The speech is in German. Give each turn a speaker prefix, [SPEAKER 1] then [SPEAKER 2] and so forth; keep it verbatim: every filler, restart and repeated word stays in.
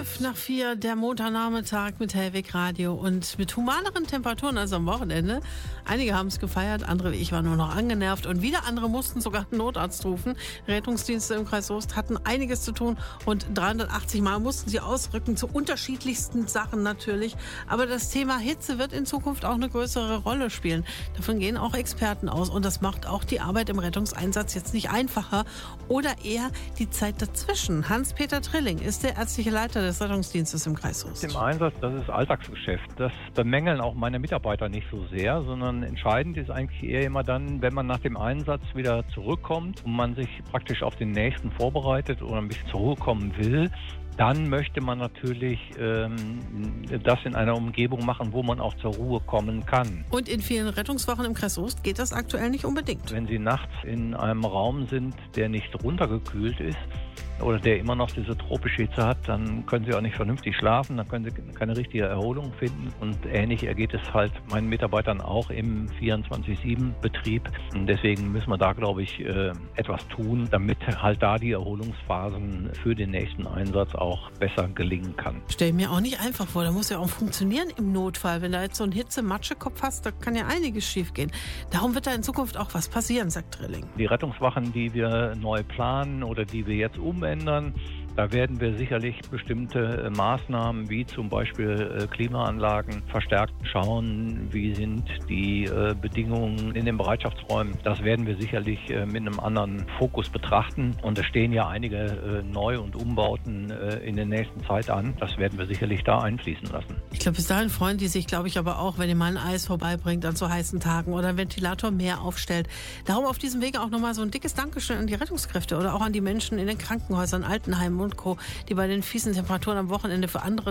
[SPEAKER 1] Zwölf nach vier, der Montagnachmittag mit Hellweg Radio und mit humaneren Temperaturen als am Wochenende. Einige haben es gefeiert, andere wie ich waren nur noch angenervt und wieder andere mussten sogar einen Notarzt rufen. Rettungsdienste im Kreis Soest hatten einiges zu tun und dreihundertachtzig Mal mussten sie ausrücken, zu unterschiedlichsten Sachen natürlich. Aber das Thema Hitze wird in Zukunft auch eine größere Rolle spielen. Davon gehen auch Experten aus und das macht auch die Arbeit im Rettungseinsatz jetzt nicht einfacher oder eher die Zeit dazwischen. Hans-Peter Trilling ist der ärztliche Leiter des Rettungsdienstes im Kreis Soest.
[SPEAKER 2] Im Einsatz, das ist Alltagsgeschäft. Das bemängeln auch meine Mitarbeiter nicht so sehr, sondern entscheidend ist eigentlich eher immer dann, wenn man nach dem Einsatz wieder zurückkommt und man sich praktisch auf den nächsten vorbereitet oder ein bisschen zur Ruhe kommen will. Dann möchte man natürlich ähm, das in einer Umgebung machen, wo man auch zur Ruhe kommen kann.
[SPEAKER 1] Und in vielen Rettungswachen im Kreis Soest geht das aktuell nicht unbedingt.
[SPEAKER 2] Wenn Sie nachts in einem Raum sind, der nicht runtergekühlt ist oder der immer noch diese tropische Hitze hat, dann können Sie auch nicht vernünftig schlafen, dann können Sie keine richtige Erholung finden. Und ähnlich ergeht es halt meinen Mitarbeitern auch im vierundzwanzig sieben Betrieb. Und deswegen müssen wir da, glaube ich, etwas tun, damit halt da die Erholungsphasen für den nächsten Einsatz auch besser gelingen kann.
[SPEAKER 1] Stell ich mir auch nicht einfach vor, da muss ja auch funktionieren im Notfall. Wenn da jetzt so ein Hitze-Matschekopf hast, da kann ja einiges schief gehen. Darum wird da in Zukunft auch was passieren, sagt Trilling.
[SPEAKER 2] Die Rettungswachen, die wir neu planen oder die wir jetzt umändern, da werden wir sicherlich bestimmte Maßnahmen wie zum Beispiel Klimaanlagen verstärkt schauen. Wie sind die Bedingungen in den Bereitschaftsräumen? Das werden wir sicherlich mit einem anderen Fokus betrachten. Und es stehen ja einige Neu- und Umbauten in der nächsten Zeit an. Das werden wir sicherlich da einfließen lassen.
[SPEAKER 1] Ich glaube, bis dahin freuen die sich, glaube ich, aber auch, wenn ihr mal ein Eis vorbeibringt an so heißen Tagen oder ein Ventilator mehr aufstellt. Darum auf diesem Wege auch nochmal so ein dickes Dankeschön an die Rettungskräfte oder auch an die Menschen in den Krankenhäusern, Altenheimen und Co., die bei den fiesen Temperaturen am Wochenende für andere